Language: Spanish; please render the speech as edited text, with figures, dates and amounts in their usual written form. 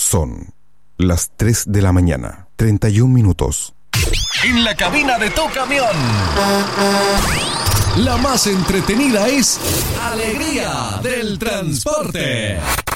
Son las 3 de la mañana, 31 minutos. En la cabina de tu camión, la más entretenida es Alegría del Transporte.